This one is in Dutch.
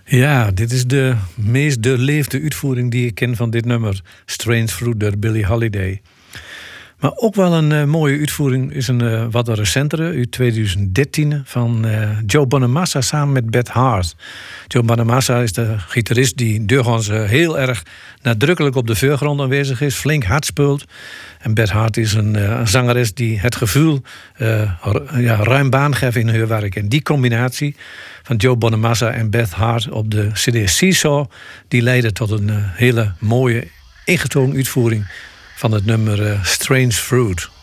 Ja, dit is de meest doorleefde uitvoering die ik ken van dit nummer. Strange Fruit door Billie Holiday. Maar ook wel een mooie uitvoering is een wat recentere, uit 2013, van Joe Bonamassa samen met Beth Hart. Joe Bonamassa is de gitarist die doorgaans heel erg nadrukkelijk op de voorgrond aanwezig is, flink hard speelt. En Beth Hart is een zangeres die het gevoel ruim baan geeft in haar werk. En die combinatie van Joe Bonamassa en Beth Hart op de CD Seesaw, die leidde tot een hele mooie ingetogen uitvoering van het nummer Strange Fruit.